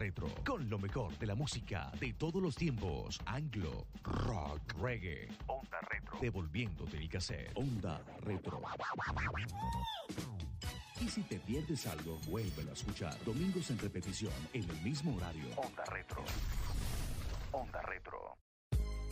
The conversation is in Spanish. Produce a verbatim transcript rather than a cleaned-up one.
Retro, con lo mejor de la música de todos los tiempos. Anglo, rock, reggae. Onda Retro, devolviéndote el cassette. Onda Retro. Y si te pierdes algo, vuélvelo a escuchar. Domingos en repetición, en el mismo horario. Onda Retro. Onda Retro.